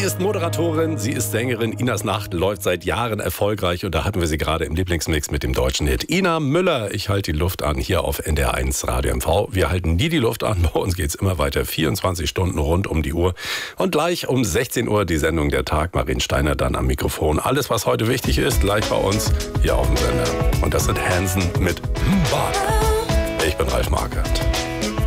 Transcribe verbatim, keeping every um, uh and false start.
ist Moderatorin, sie ist Sängerin. Inas Nacht läuft seit Jahren erfolgreich und da hatten wir sie gerade im Lieblingsmix mit dem deutschen Hit. Ina Müller, ich halte die Luft an, hier auf N D R eins Radio M V. Wir halten nie die Luft an, bei uns geht's immer weiter, vierundzwanzig Stunden rund um die Uhr. Und gleich um sechzehn Uhr die Sendung Der Tag, Marien Steiner dann am Mikrofon. Alles, was heute wichtig ist, gleich bei uns hier auf dem Sender. Und das sind Hansen mit Bad. Ich bin Ralf Markert.